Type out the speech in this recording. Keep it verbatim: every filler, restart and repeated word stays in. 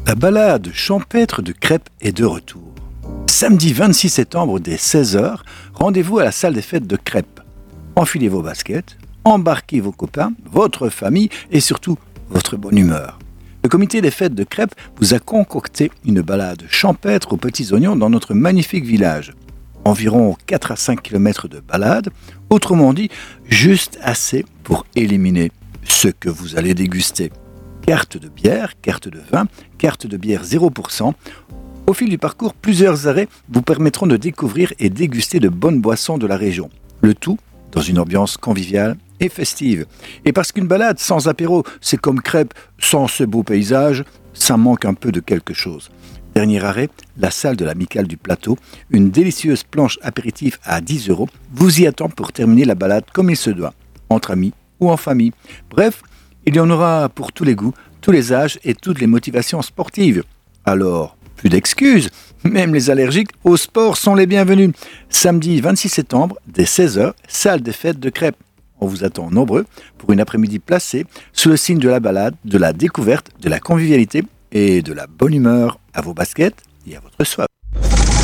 La balade champêtre de Crêpes est de retour. Samedi vingt-six septembre dès seize heures, rendez-vous à la salle des fêtes de Crêpes. Enfilez vos baskets, embarquez vos copains, votre famille et surtout votre bonne humeur. Le comité des fêtes de Crêpes vous a concocté une balade champêtre aux petits oignons dans notre magnifique village. Environ quatre à cinq kilomètres de balade, autrement dit, juste assez pour éliminer ce que vous allez déguster. Carte de bière, carte de vin, carte de bière zéro pour cent. Au fil du parcours, plusieurs arrêts vous permettront de découvrir et déguster de bonnes boissons de la région. Le tout dans une ambiance conviviale et festive. Et parce qu'une balade sans apéro, c'est comme Crêpes sans ce beau paysage, ça manque un peu de quelque chose. Dernier arrêt, la salle de l'Amicale du Plateau, une délicieuse planche apéritif à dix euros, vous y attend pour terminer la balade comme il se doit, entre amis ou en famille. Bref, il y en aura pour tous les goûts, tous les âges et toutes les motivations sportives. Alors, plus d'excuses, même les allergiques au sport sont les bienvenus. Samedi vingt-six septembre, dès seize heures, salle des fêtes de Crêpes. On vous attend nombreux pour une après-midi placée sous le signe de la balade, de la découverte, de la convivialité et de la bonne humeur à vos baskets et à votre soif.